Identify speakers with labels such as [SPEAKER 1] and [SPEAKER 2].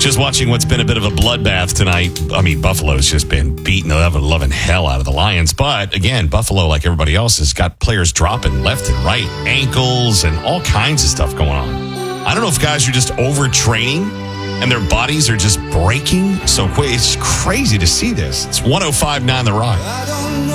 [SPEAKER 1] Just watching what's been a bit of a bloodbath tonight. I mean, Buffalo's just been beating the loving hell out of the Lions. But again, Buffalo, like everybody else, has got players dropping left and right, ankles and all kinds of stuff going on. I don't know if guys are just overtraining and their bodies are just breaking so quick. It's crazy to see this. It's 105.9 The Rock.